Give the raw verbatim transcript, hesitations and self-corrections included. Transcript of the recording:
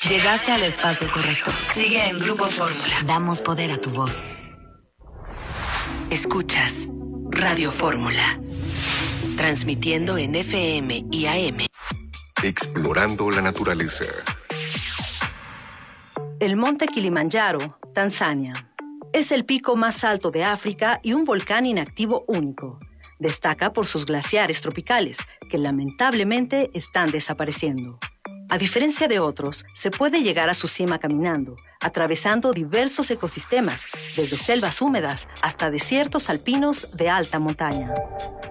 Llegaste al espacio correcto. Sigue en Grupo Fórmula. Damos poder a tu voz. Escuchas Radio Fórmula. Transmitiendo en F M y A M. Explorando la naturaleza. El monte Kilimanjaro, Tanzania. Es el pico más alto de África y un volcán inactivo único. Destaca por sus glaciares tropicales, que lamentablemente están desapareciendo. A diferencia de otros, se puede llegar a su cima caminando, atravesando diversos ecosistemas, desde selvas húmedas hasta desiertos alpinos de alta montaña.